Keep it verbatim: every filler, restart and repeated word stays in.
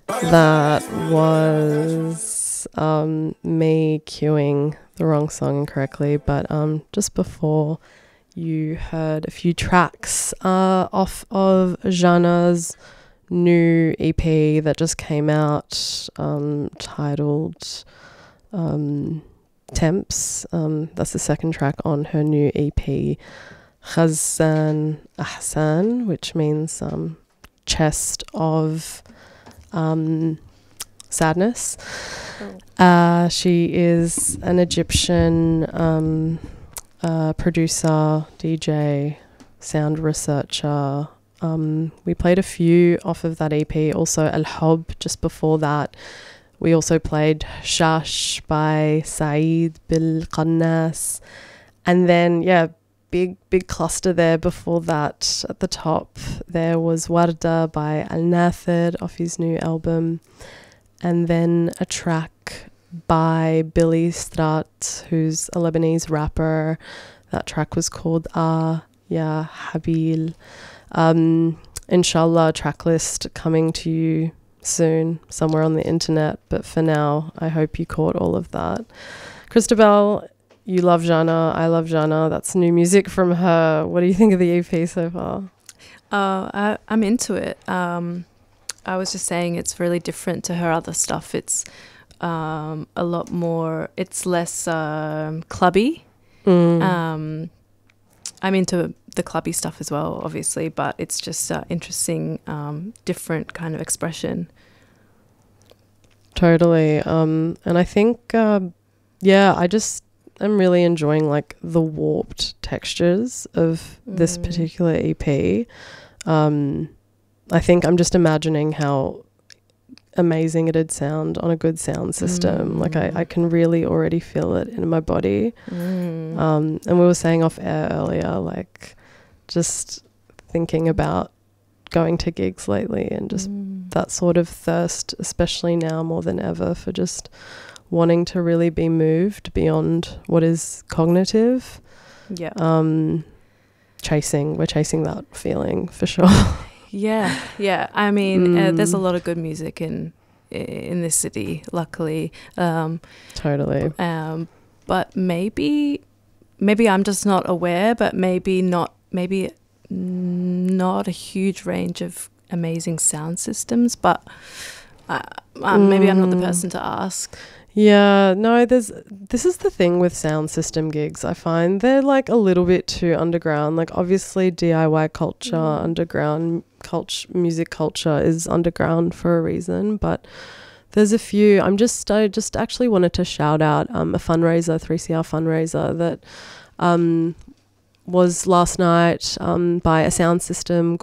That was um, me cueing the wrong song incorrectly, but um, just before you heard a few tracks uh, off of Jana's new E P that just came out, um, titled um, Temps. Um, that's the second track on her new E P, Khazan Ahsan, which means um, chest of um, sadness. Oh. Uh, she is an Egyptian um, uh, producer, D J, sound researcher. Um, we played a few off of that E P. Also, Al Hub just before that. We also played Shash by Saeed Bil Qannas. And then, yeah, big, big cluster there before that. At the top, there was Warda by Al Nathir off his new album. And then a track by Billy Strat, who's a Lebanese rapper. That track was called Ah Ya Habil. Um, inshallah, track list coming to you soon somewhere on the internet, but for now I hope you caught all of that. Christabel, you love Jana, I love Jana. That's new music from her. What do you think of the E P so far? Uh, I, I'm into it. Um, I was just saying it's really different to her other stuff. It's um, a lot more, it's less um, clubby. Mm. Um, I'm into the clubby stuff as well, obviously, but it's just uh, interesting, um, different kind of expression. Totally. Um, and I think, uh, yeah, I just am really enjoying like the warped textures of mm. this particular E P. Um, I think I'm just imagining how amazing it'd sound on a good sound system. Mm. Like I, I can really already feel it in my body. Mm. Um, and we were saying off air earlier, like just thinking about going to gigs lately and just mm. that sort of thirst, especially now more than ever, for just wanting to really be moved beyond what is cognitive. Yeah. Um, chasing, we're chasing that feeling for sure. Yeah, yeah. I mean, mm. uh, there's a lot of good music in in this city, luckily. Um, totally. Um, but maybe, maybe I'm just not aware. But maybe not. Maybe not a huge range of amazing sound systems. But uh, uh, mm. maybe I'm not the person to ask. Yeah, no, there's this is the thing with sound system gigs. I find they're like a little bit too underground. Like obviously D I Y culture, mm. underground culture, music culture is underground for a reason, but there's a few. I'm just I just actually wanted to shout out um, a fundraiser, three C R fundraiser that um, was last night um, by a sound system